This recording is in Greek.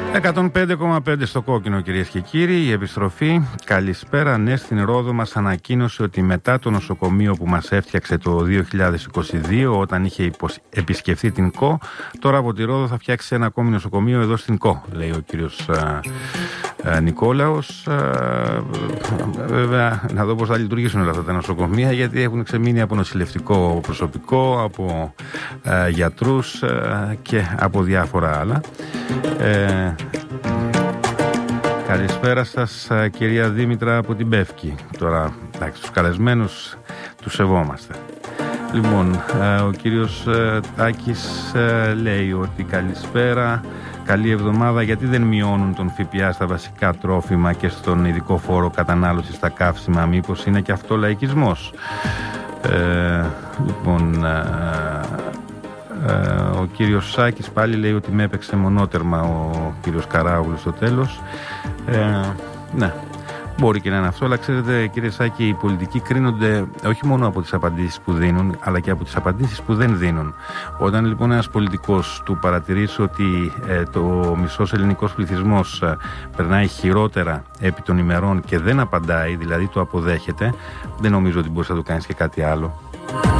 105,5 στο κόκκινο, κυρίες και κύριοι. Η επιστροφή. Καλησπέρα. Ναι, στην Ρόδο μας ανακοίνωσε ότι μετά το νοσοκομείο που μας έφτιαξε το 2022, όταν είχε επισκεφθεί την ΚΟ, τώρα από τη Ρόδο θα φτιάξει ένα ακόμη νοσοκομείο εδώ στην ΚΟ, λέει ο κύριος Νικόλαος. Βέβαια, να δω πώς θα λειτουργήσουν όλα αυτά τα νοσοκομεία, γιατί έχουν ξεμείνει από νοσηλευτικό προσωπικό, από γιατρούς και από διάφορα άλλα. Καλησπέρα σας, κυρία Δήμητρα από την Πεύκη. Τώρα, εντάξει, τους καλεσμένους τους σεβόμαστε. Λοιπόν, ο κύριος Τάκης λέει ότι καλησπέρα, καλή εβδομάδα. Γιατί δεν μειώνουν τον ΦΠΑ στα βασικά τρόφιμα και στον ειδικό φόρο κατανάλωσης στα καύσιμα? Μήπως είναι και αυτό λαϊκισμός? Λοιπόν, ο κύριος Σάκης πάλι λέει ότι με έπαιξε μονότερμα ο κύριος Καράγουλου στο τέλος. Ναι, μπορεί και να είναι αυτό, αλλά ξέρετε, κύριε Σάκη, οι πολιτικοί κρίνονται όχι μόνο από τις απαντήσεις που δίνουν, αλλά και από τις απαντήσεις που δεν δίνουν. Όταν λοιπόν ένας πολιτικός του παρατηρήσει ότι το μισός ελληνικός πληθυσμός περνάει χειρότερα επί των ημερών και δεν απαντάει, δηλαδή το αποδέχεται, δεν νομίζω ότι μπορείς να του κάνεις και κάτι άλλο.